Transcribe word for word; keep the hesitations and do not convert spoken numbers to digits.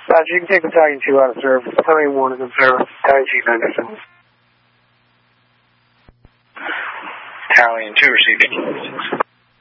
Roger, you can take Battalion two out of service. Battalion one is in service. Battalion Chief Anderson. Battalion two receiving.